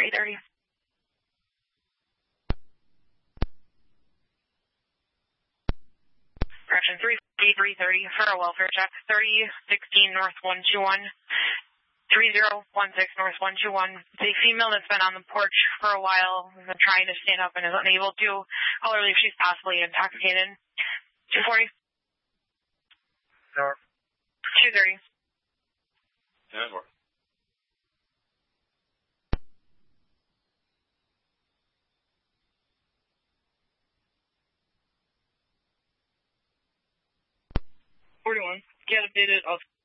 330. Correction, 330 for a welfare check, 3016 North 121, 3016 North 121. It's a female that's been on the porch for a while, has been trying to stand up and is unable to. Call her if she's possibly intoxicated. 240. North. 230. North. Get updated of